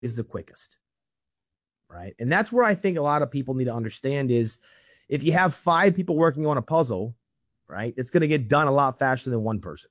is the quickest, right? And that's where I think a lot of people need to understand is if you have 5 people working on a puzzle, right, it's going to get done a lot faster than one person.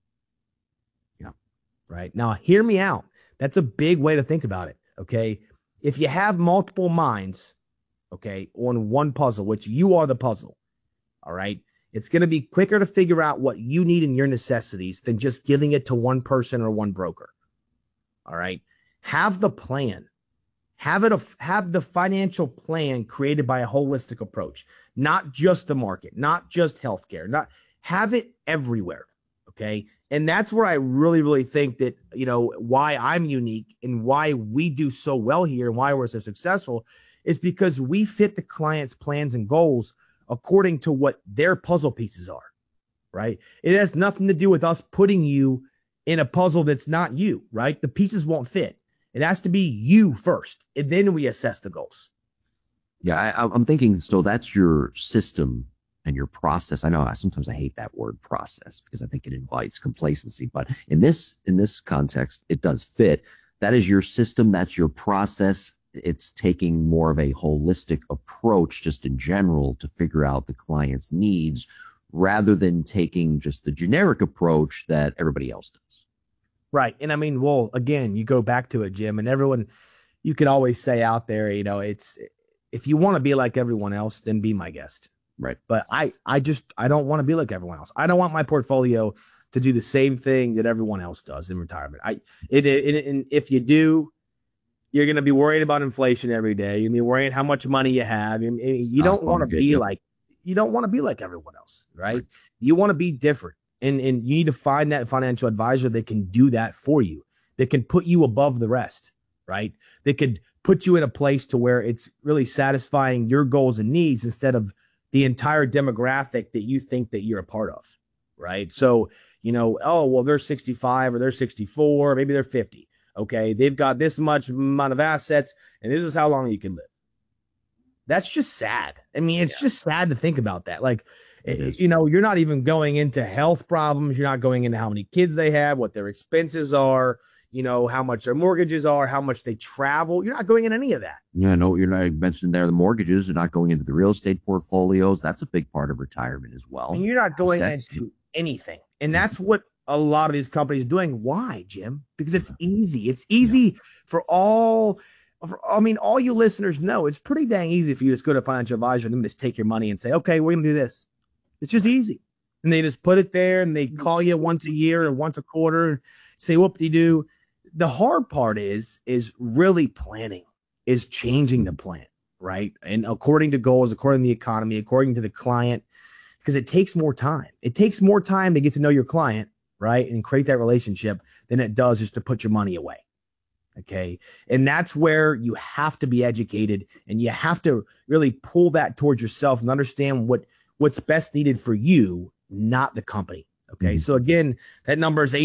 Yeah. Right. Now, hear me out. That's a big way to think about it. Okay. If you have multiple minds, okay, on one puzzle, which you are the puzzle, all right, it's going to be quicker to figure out what you need and your necessities than just giving it to one person or one broker. All right. Have the plan. Have the financial plan created by a holistic approach, not just the market, not just healthcare, have it everywhere. Okay. And that's where I really, really think that, why I'm unique and why we do so well here and why we're so successful is because we fit the client's plans and goals according to what their puzzle pieces are, right? It has nothing to do with us putting you in a puzzle that's not you, right? The pieces won't fit. It has to be you first, and then we assess the goals. Yeah, I'm thinking, so that's your system and your process. I know sometimes I hate that word process because I think it invites complacency, but in this context, it does fit. That is your system. That's your process. It's taking more of a holistic approach just in general to figure out the client's needs rather than taking just the generic approach that everybody else does. Right. And I mean, well, again, you go back to it, Jim, and everyone, you can always say out there, it's, if you want to be like everyone else, then be my guest. Right. But I don't want to be like everyone else. I don't want my portfolio to do the same thing that everyone else does in retirement. And if you do, you're going to be worried about inflation every day. You're going to be worrying how much money you have. You don't want to be like, everyone else, right? You want to be different. And you need to find that financial advisor that can do that for you, that can put you above the rest, right? That could put you in a place to where it's really satisfying your goals and needs instead of the entire demographic that you think that you're a part of, right? So, they're 65 or they're 64, maybe they're 50. Okay, they've got this much amount of assets, and this is how long you can live. That's just sad. I mean, it's just sad to think about that. Like, you're not even going into health problems. You're not going into how many kids they have, what their expenses are, how much their mortgages are, how much they travel. You're not going into any of that. Yeah, no, you're not mentioning there the mortgages. You're not going into the real estate portfolios. That's a big part of retirement as well. And you're not going into anything. And that's what a lot of these companies are doing. Why, Jim? Because it's easy. It's easy for all you listeners know. It's pretty dang easy for you to just go to a financial advisor and then just take your money and say, okay, we're going to do this. It's just easy. And they just put it there and they call you once a year or once a quarter and say, whoop-de-doo. The hard part is really planning, is changing the plan, right? And according to goals, according to the economy, according to the client, because it takes more time. It takes more time to get to know your client, right? And create that relationship than it does just to put your money away. Okay. And that's where you have to be educated and you have to really pull that towards yourself and understand what's best needed for you, not the company. Okay. So again, that number is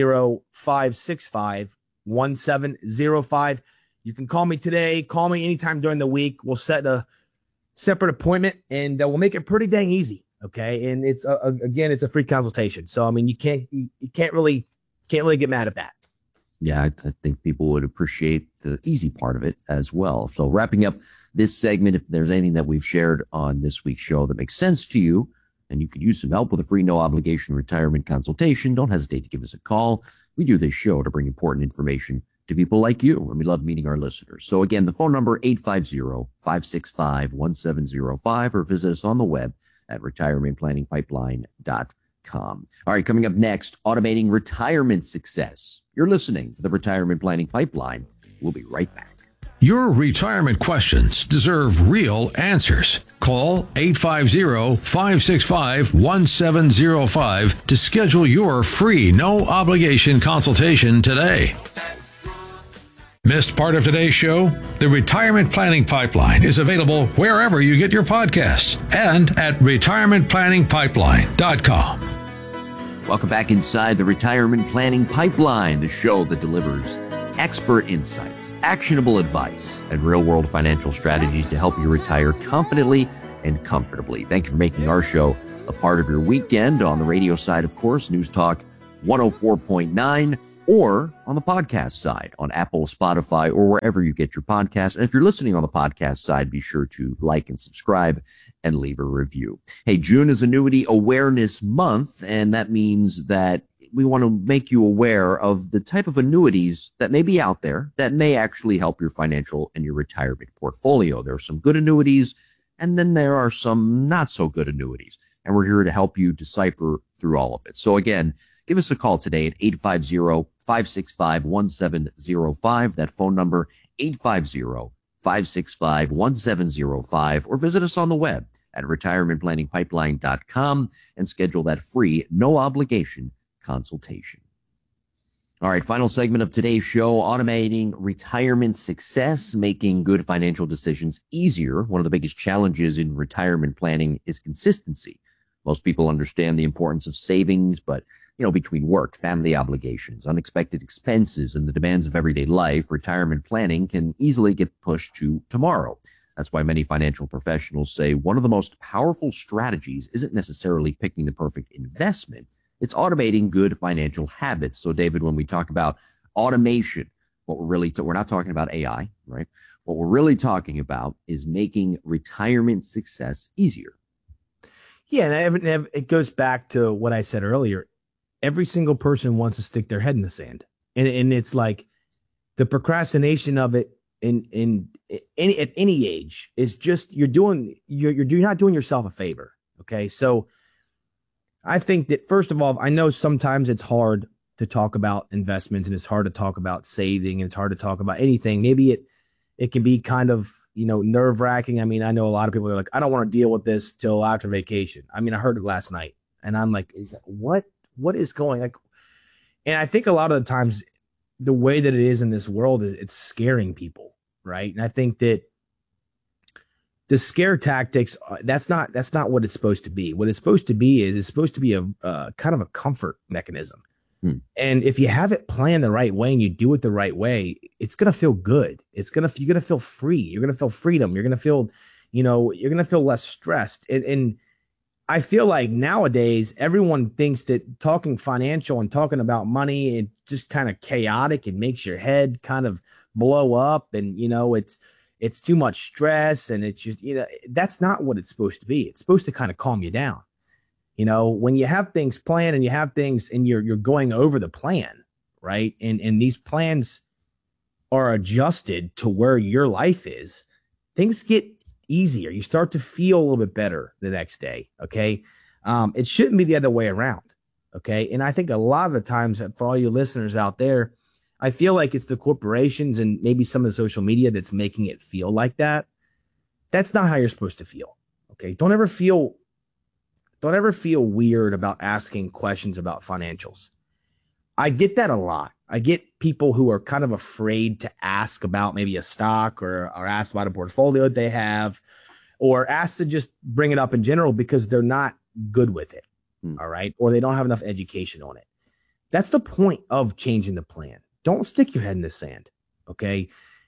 850-565-1705. You can call me today, call me anytime during the week. We'll set a separate appointment and we'll make it pretty dang easy. Okay. And it's again, it's a free consultation. So, I mean, you can't really get mad at that. Yeah, I think people would appreciate the easy part of it as well. So wrapping up this segment, if there's anything that we've shared on this week's show that makes sense to you and you could use some help with a free no obligation retirement consultation, don't hesitate to give us a call. We do this show to bring important information to people like you, and we love meeting our listeners. So again, the phone number 850-565-1705 or visit us on the web at retirementplanningpipeline.com. All right, coming up next, automating retirement success. You're listening to the Retirement Planning Pipeline. We'll be right back. Your retirement questions deserve real answers. Call 850-565-1705 to schedule your free no-obligation consultation today. Missed part of today's show? The Retirement Planning Pipeline is available wherever you get your podcasts and at retirementplanningpipeline.com. Welcome back inside the Retirement Planning Pipeline, the show that delivers expert insights, actionable advice, and real-world financial strategies to help you retire confidently and comfortably. Thank you for making our show a part of your weekend on the radio side, of course, News Talk 104.9, or on the podcast side on Apple, Spotify, or wherever you get your podcasts. And if you're listening on the podcast side, be sure to like and subscribe and leave a review. Hey, June is Annuity Awareness Month, and that means that we want to make you aware of the type of annuities that may be out there that may actually help your financial and your retirement portfolio. There are some good annuities, and then there are some not so good annuities. And we're here to help you decipher through all of it. So again, give us a call today at 850-565-1705. That phone number, 850-565-1705, or visit us on the web at retirementplanningpipeline.com and schedule that free, no obligation consultation. All right, final segment of today's show, automating retirement success, making good financial decisions easier. One of the biggest challenges in retirement planning is consistency. Most people understand the importance of savings, but between work, family obligations, unexpected expenses, and the demands of everyday life, retirement planning can easily get pushed to tomorrow. That's why many financial professionals say one of the most powerful strategies isn't necessarily picking the perfect investment. It's automating good financial habits. So, David, when we talk about automation, what we're not talking about AI, right? What we're really talking about is making retirement success easier. Yeah, and it goes back to what I said earlier. Every single person wants to stick their head in the sand, and it's like the procrastination of it at any age is just you're not doing yourself a favor. Okay, so I think that first of all, I know sometimes it's hard to talk about investments and it's hard to talk about saving and it's hard to talk about anything. Maybe it can be kind of nerve wracking. I mean, I know a lot of people are like, I don't want to deal with this till after vacation. I mean, I heard it last night, and I'm like, what is going like? And I think a lot of the times the way that it is in this world is it's scaring people, right? And I think that the scare tactics, that's not what it's supposed to be. What it's supposed to be is it's supposed to be a kind of a comfort mechanism. And if you have it planned the right way and you do it the right way, it's going to feel good. You're going to feel free. You're going to feel freedom. You're going to feel, you're going to feel less stressed. And I feel like nowadays everyone thinks that talking financial and talking about money is just kind of chaotic. It makes your head kind of blow up, and it's too much stress, and it's just that's not what it's supposed to be. It's supposed to kind of calm you down. When you have things planned and you have things and you're going over the plan, right? And these plans are adjusted to where your life is, things get easier. You start to feel a little bit better the next day. Okay. It shouldn't be the other way around. Okay. And I think a lot of the times for all you listeners out there, I feel like it's the corporations and maybe some of the social media that's making it feel like that. That's not how you're supposed to feel. Okay. Don't ever feel weird about asking questions about financials. I get that a lot. I get people who are kind of afraid to ask about maybe a stock or ask about a portfolio that they have, or ask to just bring it up in general because they're not good with it. All right. Or they don't have enough education on it. That's the point of changing the plan. Don't stick your head in the sand. Okay.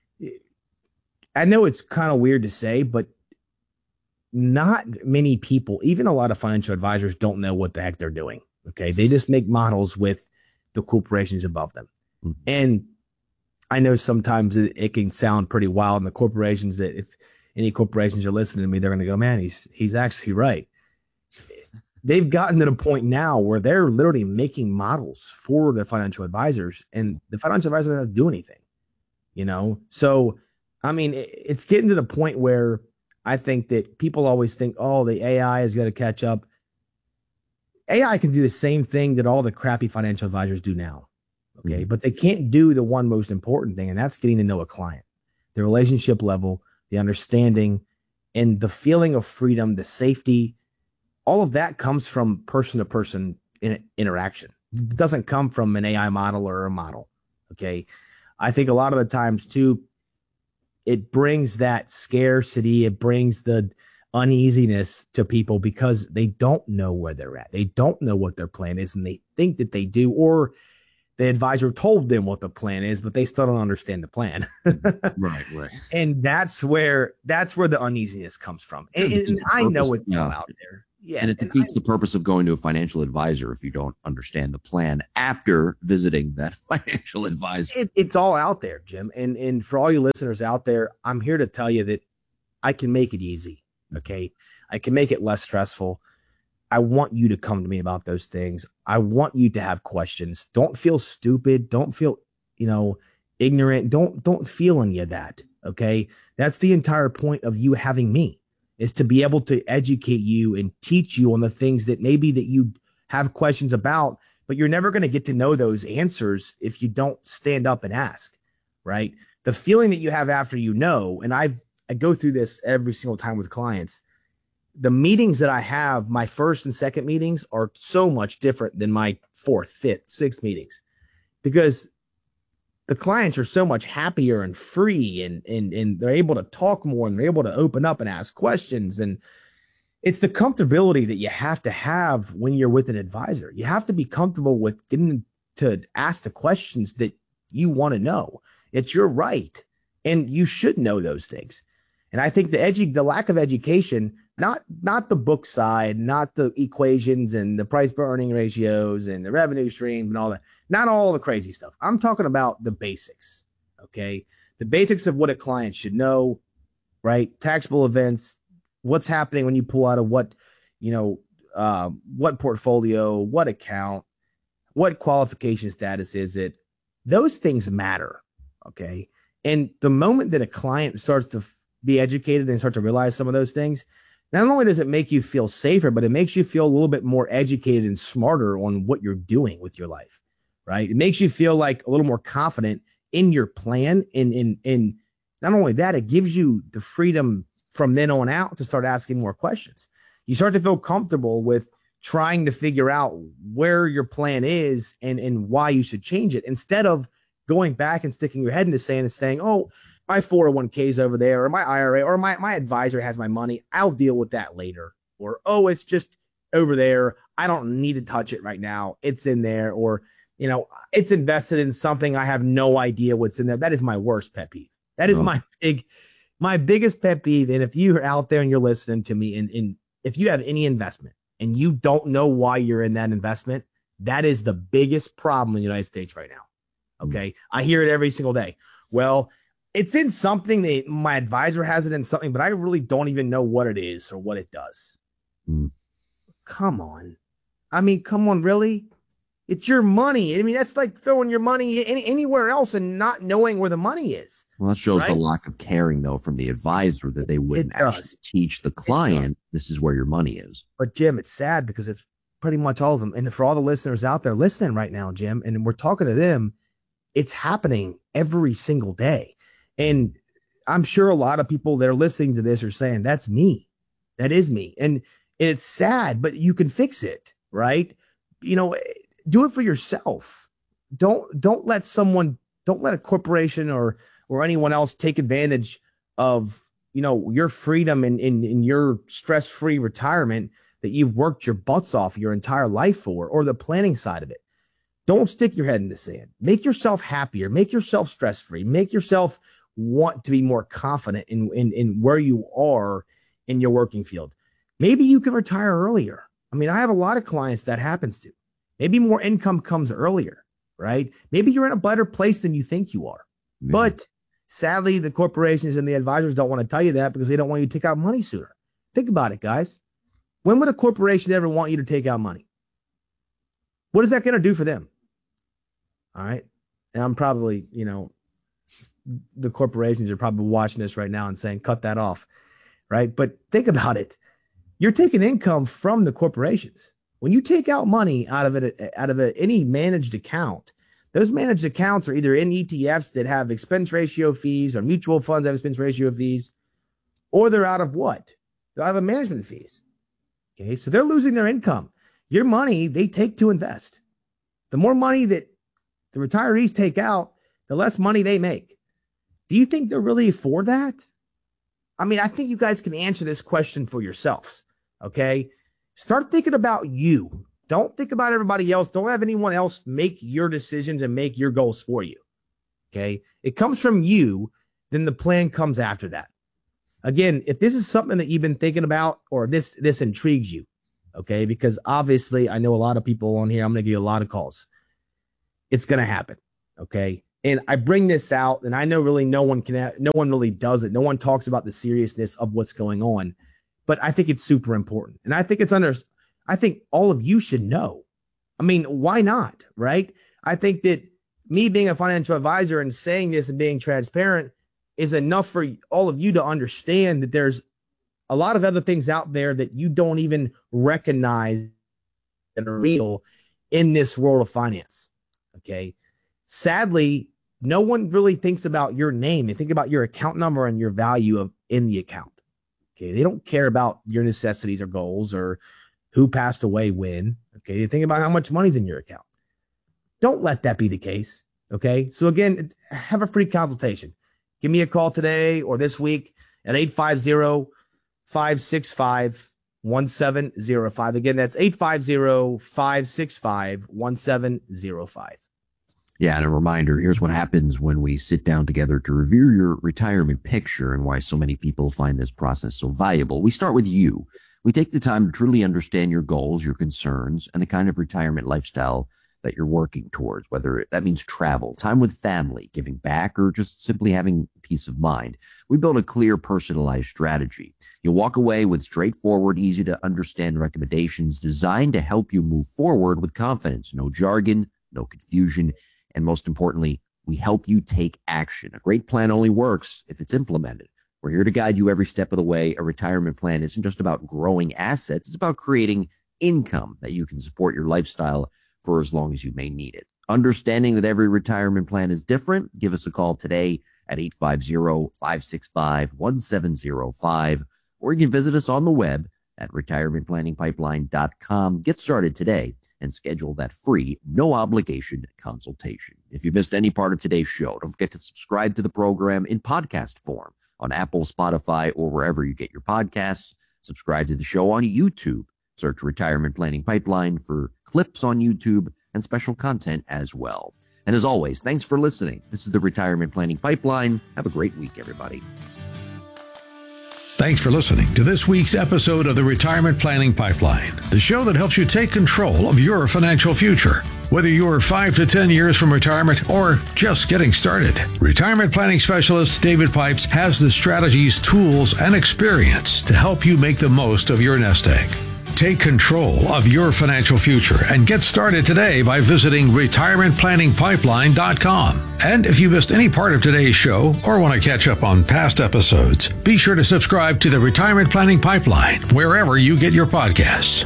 I know it's kind of weird to say, but not many people, even a lot of financial advisors, don't know what the heck they're doing. Okay. They just make models with the corporations above them. And I know sometimes it can sound pretty wild in the corporations, that if any corporations are listening to me, they're going to go, man, he's actually right. They've gotten to the point now where they're literally making models for the financial advisors, and the financial advisor doesn't have to do anything, So, I mean, it's getting to the point where I think that people always think, oh, the AI is going to catch up. AI can do the same thing that all the crappy financial advisors do now. Okay. But they can't do the one most important thing, and that's getting to know a client, the relationship level, the understanding, and the feeling of freedom, the safety. All of that comes from person to person interaction. It doesn't come from an AI model or a model. Okay. I think a lot of the times too, it brings that scarcity. It brings the uneasiness to people because they don't know where they're at. They don't know what their plan is, and they think that they do, or the advisor told them what the plan is, but they still don't understand the plan. Right. And that's where the uneasiness comes from. And I know it's all out there. Yeah. And it defeats the purpose of going to a financial advisor if you don't understand the plan after visiting that financial advisor. It's all out there, Jim. And for all you listeners out there, I'm here to tell you that I can make it easy. Okay. I can make it less stressful. I want you to come to me about those things. I want you to have questions. Don't feel stupid. Don't feel, ignorant. Don't feel any of that. Okay. That's the entire point of you having me, is to be able to educate you and teach you on the things that maybe that you have questions about, but you're never going to get to know those answers if you don't stand up and ask, right? The feeling that you have after and I go through this every single time with clients. The meetings that I have, my first and second meetings, are so much different than my fourth, fifth, sixth meetings, because the clients are so much happier and free, and they're able to talk more, and they're able to open up and ask questions. And it's the comfortability that you have to have when you're with an advisor. You have to be comfortable with getting to ask the questions that you want to know. It's your right, and you should know those things. And I think the lack of education, not the book side, not the equations and the price per earning ratios and the revenue streams and all that, not all the crazy stuff. I'm talking about the basics, okay? The basics of what a client should know, right? Taxable events, what's happening when you pull out of what portfolio, what account, what qualification status is it? Those things matter, okay? And the moment that a client starts to be educated and start to realize some of those things, not only does it make you feel safer, but it makes you feel a little bit more educated and smarter on what you're doing with your life, right? It makes you feel like a little more confident in your plan. And not only that, it gives you the freedom from then on out to start asking more questions. You start to feel comfortable with trying to figure out where your plan is and why you should change it, instead of going back and sticking your head into sand and saying, oh, my 401k is over there, or my IRA, or my advisor has my money, I'll deal with that later. Or, oh, it's just over there, I don't need to touch it right now, it's in there. Or, it's invested in something, I have no idea what's in there. That is my worst pet peeve. That is my biggest pet peeve. And if you're out there and you're listening to me, and if you have any investment and you don't know why you're in that investment, that is the biggest problem in the United States right now. Okay. I hear it every single day. Well, it's in something that my advisor has it in something, but I really don't even know what it is or what it does. Come on. I mean, come on, really? It's your money. I mean, that's like throwing your money anywhere else and not knowing where the money is. Well, that shows the lack of caring, though, from the advisor, that they wouldn't actually teach the client this is where your money is. But, Jim, it's sad because it's pretty much all of them. And for all the listeners out there listening right now, Jim, and we're talking to them, it's happening every single day. And I'm sure a lot of people that are listening to this are saying, that's me. That is me. And it's sad, but you can fix it, right? Do it for yourself. Don't let a corporation or anyone else take advantage of, your freedom and your stress-free retirement that you've worked your butts off your entire life for, or the planning side of it. Don't stick your head in the sand. Make yourself happier. Make yourself stress-free. Make yourself want to be more confident in where you are in your working field. Maybe you can retire earlier. I mean, I have a lot of clients that happens to. Maybe more income comes earlier, right? Maybe you're in a better place than you think you are. But sadly, the corporations and the advisors don't want to tell you that because they don't want you to take out money sooner. Think about it, guys. When would a corporation ever want you to take out money? What is that going to do for them? All right. And I'm probably, the corporations are probably watching this right now and saying, cut that off. Right. But think about it. You're taking income from the corporations. When you take out money out of any managed account, those managed accounts are either in ETFs that have expense ratio fees, or mutual funds that have expense ratio fees, or they're out of what? They're out of management fees. Okay. So they're losing their income. Your money they take to invest. The more money that the retirees take out, the less money they make. Do you think they're really for that? I mean, I think you guys can answer this question for yourselves. Okay. Start thinking about you. Don't think about everybody else. Don't have anyone else make your decisions and make your goals for you. Okay. It comes from you. Then the plan comes after that. Again, if this is something that you've been thinking about, or this intrigues you, Okay. Because obviously I know a lot of people on here. I'm going to give you a lot of calls. It's going to happen. Okay. And I bring this out, and I know really no one really does it. No one talks about the seriousness of what's going on, but I think it's super important. And I think I think all of you should know. I mean, why not? Right. I think that me being a financial advisor and saying this and being transparent is enough for all of you to understand that there's a lot of other things out there that you don't even recognize that are real in this world of finance. Okay. Sadly, no one really thinks about your name. They think about your account number and your value in the account. Okay. They don't care about your necessities or goals or who passed away when. Okay. They think about how much money's in your account. Don't let that be the case. Okay. So again, have a free consultation. Give me a call today or this week at 850-565-1705. Again, that's 850-565-1705. Yeah, and a reminder, here's what happens when we sit down together to review your retirement picture and why so many people find this process so valuable. We start with you. We take the time to truly understand your goals, your concerns, and the kind of retirement lifestyle that you're working towards, whether that means travel, time with family, giving back, or just simply having peace of mind. We build a clear, personalized strategy. You'll walk away with straightforward, easy to understand recommendations designed to help you move forward with confidence. No jargon, no confusion, and most importantly, we help you take action. A great plan only works if it's implemented. We're here to guide you every step of the way. A retirement plan isn't just about growing assets. It's about creating income that you can support your lifestyle for as long as you may need it. Understanding that every retirement plan is different, give us a call today at 850-565-1705, or you can visit us on the web at retirementplanningpipeline.com. Get started today and schedule that free, no obligation consultation. If you missed any part of today's show, don't forget to subscribe to the program in podcast form on Apple, Spotify, or wherever you get your podcasts. Subscribe to the show on YouTube. Search Retirement Planning Pipeline for clips on YouTube and special content as well. And as always, thanks for listening. This is the Retirement Planning Pipeline. Have a great week, everybody. Thanks for listening to this week's episode of the Retirement Planning Pipeline, the show that helps you take control of your financial future. Whether you're 5 to 10 years from retirement or just getting started, retirement planning specialist David Pipes has the strategies, tools, and experience to help you make the most of your nest egg. Take control of your financial future and get started today by visiting retirementplanningpipeline.com. And if you missed any part of today's show or want to catch up on past episodes, be sure to subscribe to the Retirement Planning Pipeline wherever you get your podcasts.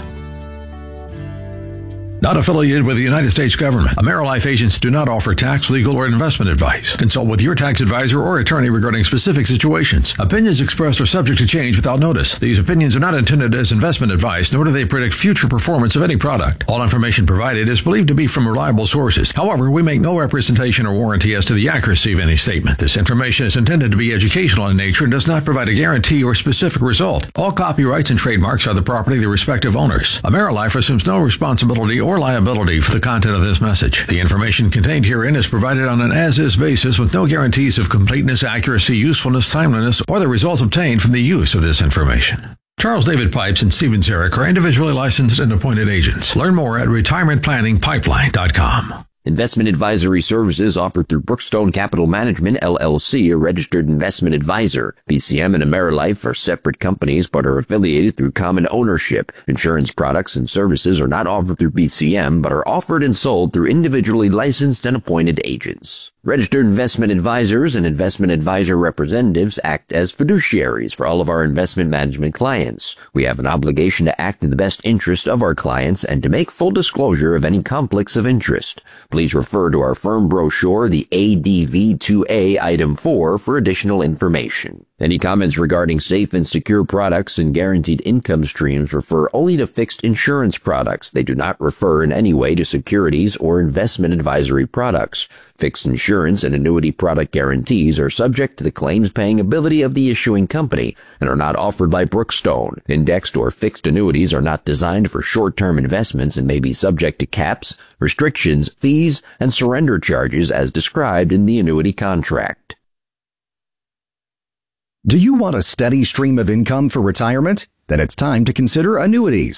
Not affiliated with the United States government. AmeriLife agents do not offer tax, legal, or investment advice. Consult with your tax advisor or attorney regarding specific situations. Opinions expressed are subject to change without notice. These opinions are not intended as investment advice, nor do they predict future performance of any product. All information provided is believed to be from reliable sources. However, we make no representation or warranty as to the accuracy of any statement. This information is intended to be educational in nature and does not provide a guarantee or specific result. All copyrights and trademarks are the property of the respective owners. AmeriLife assumes no responsibility or liability for the content of this message. The information contained herein is provided on an as-is basis with no guarantees of completeness, accuracy, usefulness, timeliness, or the results obtained from the use of this information. Charles David Pipes and Steven Zarek are individually licensed and appointed agents. Learn more at retirementplanningpipeline.com. Investment advisory services offered through Brookstone Capital Management, LLC, a registered investment advisor. BCM and AmeriLife are separate companies but are affiliated through common ownership. Insurance products and services are not offered through BCM but are offered and sold through individually licensed and appointed agents. Registered investment advisors and investment advisor representatives act as fiduciaries for all of our investment management clients. We have an obligation to act in the best interest of our clients and to make full disclosure of any conflicts of interest. Please refer to our firm brochure, the ADV2A Item 4, for additional information. Any comments regarding safe and secure products and guaranteed income streams refer only to fixed insurance products. They do not refer in any way to securities or investment advisory products. Fixed insurance and annuity product guarantees are subject to the claims-paying ability of the issuing company and are not offered by Brookstone. Indexed or fixed annuities are not designed for short-term investments and may be subject to caps, restrictions, fees, and surrender charges as described in the annuity contract. Do you want a steady stream of income for retirement? Then it's time to consider annuities.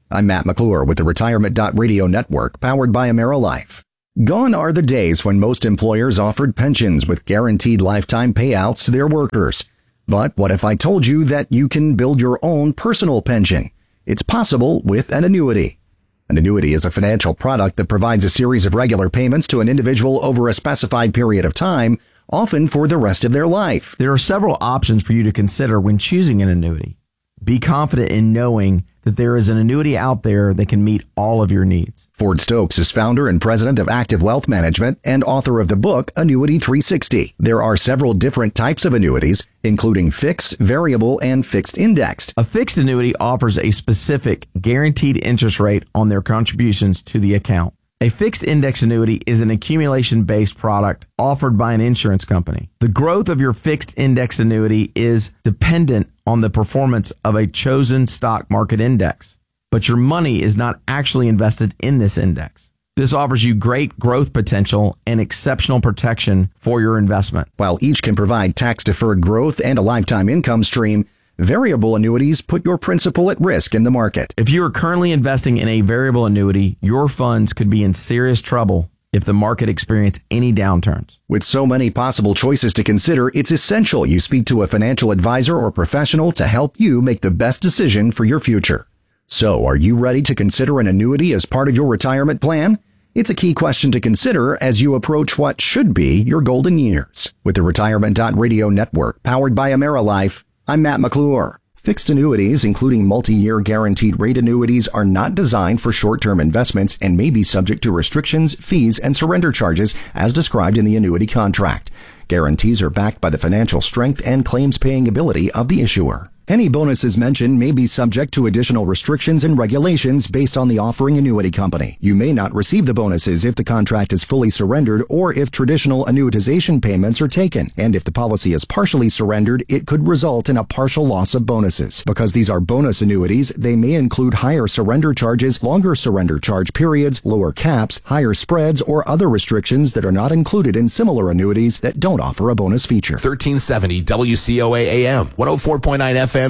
I'm Matt McClure with the Retirement.radio network, powered by AmeriLife. Gone are the days when most employers offered pensions with guaranteed lifetime payouts to their workers. But what if I told you that you can build your own personal pension? It's possible with an annuity. An annuity is a financial product that provides a series of regular payments to an individual over a specified period of time, often for the rest of their life. There are several options for you to consider when choosing an annuity. Be confident in knowing that there is an annuity out there that can meet all of your needs. Ford Stokes is founder and president of Active Wealth Management and author of the book Annuity 360. There are several different types of annuities, including fixed, variable, and fixed indexed. A fixed annuity offers a specific guaranteed interest rate on their contributions to the account. A fixed index annuity is an accumulation-based product offered by an insurance company. The growth of your fixed index annuity is dependent on the performance of a chosen stock market index, but your money is not actually invested in this index. This offers you great growth potential and exceptional protection for your investment. While each can provide tax-deferred growth and a lifetime income stream, variable annuities put your principal at risk in the market. If you are currently investing in a variable annuity, your funds could be in serious trouble if the market experiences any downturns. With so many possible choices to consider, it's essential you speak to a financial advisor or professional to help you make the best decision for your future. So, are you ready to consider an annuity as part of your retirement plan? It's a key question to consider as you approach what should be your golden years. With the Retirement.radio network, powered by AmeriLife, I'm Matt McClure. Fixed annuities, including multi-year guaranteed rate annuities, are not designed for short-term investments and may be subject to restrictions, fees, and surrender charges as described in the annuity contract. Guarantees are backed by the financial strength and claims-paying ability of the issuer. Any bonuses mentioned may be subject to additional restrictions and regulations based on the offering annuity company. You may not receive the bonuses if the contract is fully surrendered or if traditional annuitization payments are taken. And if the policy is partially surrendered, it could result in a partial loss of bonuses. Because these are bonus annuities, they may include higher surrender charges, longer surrender charge periods, lower caps, higher spreads, or other restrictions that are not included in similar annuities that don't offer a bonus feature. 1370 WCOA AM, 104.9 FM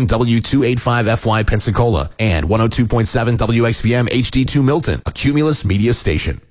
W285FY Pensacola, and 102.7 WXPM HD2 Milton, a Cumulus media station.